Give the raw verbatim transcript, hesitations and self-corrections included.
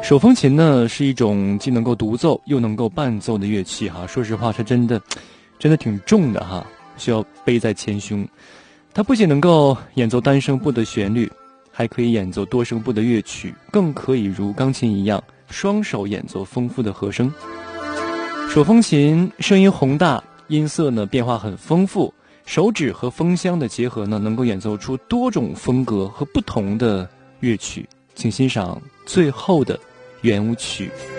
手风琴呢是一种既能够独奏又能够伴奏的乐器哈，说实话它真的真的挺重的哈，需要背在前胸。它不仅能够演奏单声部的旋律，还可以演奏多声部的乐曲，更可以如钢琴一样双手演奏丰富的和声。手风琴声音宏大，音色呢变化很丰富，手指和风箱的结合呢能够演奏出多种风格和不同的乐曲。请欣赏最后的圆舞曲。